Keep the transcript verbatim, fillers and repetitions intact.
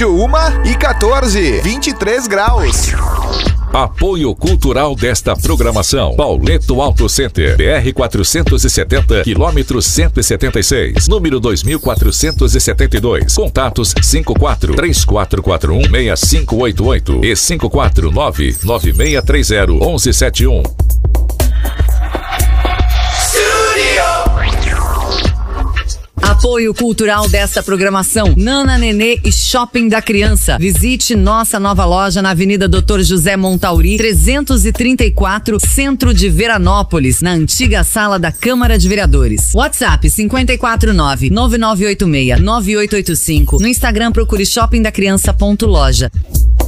Estúdio uma e quatorze, vinte e três graus. Apoio cultural desta programação: Pauleto Auto Center, B R quatrocentos e setenta, quilômetro cento e setenta e seis, número dois mil quatrocentos e setenta e dois. Contatos cinco quatro três quatro quatro um seis cinco oito oito e cinco quatro nove nove seis três zero um um sete um. Apoio cultural desta programação: Nana Nenê e Shopping da Criança. Visite nossa nova loja na Avenida doutor José Montauri, trezentos e trinta e quatro, Centro de Veranópolis, na antiga sala da Câmara de Vereadores. WhatsApp cinco quatro nove nove nove oito seis nove oito oito cinco. No Instagram procure shopping da criança ponto loja.